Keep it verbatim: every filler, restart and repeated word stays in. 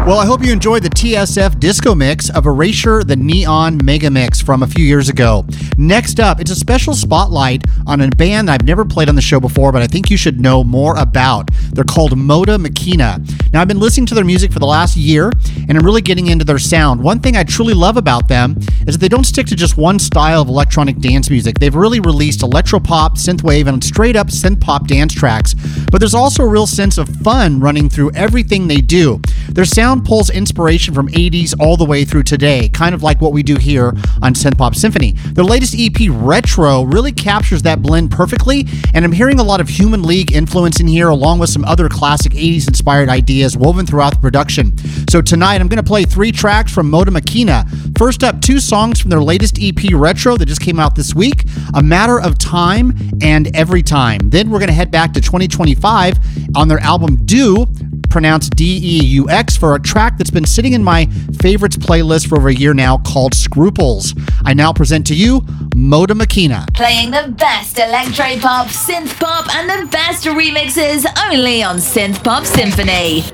Well, I hope you enjoyed the T S F disco mix of Erasure, the Neon Mega Mix from a few years ago. Next up, it's a special spotlight on a band that I've never played on the show before, but I think you should know more about. They're called Moda Machina. Now, I've been listening to their music for the last year, and I'm really getting into their sound. One thing I truly love about them is that they don't stick to just one style of electronic dance music. They've really released electropop, synthwave, and straight-up synth-pop dance tracks, but there's also a real sense of fun running through everything they do. Their sound pulls inspiration from eighties all the way through today, kind of like what we do here on Synth Pop Symphony. Their latest E P, Retro, really captures that blend perfectly, and I'm hearing a lot of Human League influence in here, along with some other classic eighties-inspired ideas woven throughout the production. So tonight, I'm going to play three tracks from Moda Machina. First up, two songs from their latest E P, Retro, that just came out this week, A Matter of Time and Every Time. Then we're going to head back to twenty twenty-five on their album Do, pronounced D E U X, for a track that's been sitting in my favorites playlist for over a year now called Scruples. I now present to you Moda Machina. Playing the best electro-pop, synth-pop, and the best remixes only on Synth Pop Symphony.